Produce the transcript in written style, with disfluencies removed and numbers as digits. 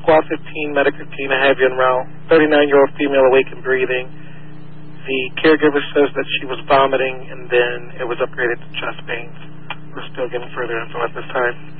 Squad 15, Medical team, I have you en route. 39-year-old female awake and breathing. The caregiver says that she was vomiting and then it was upgraded to chest pains. We're still getting further info at this time.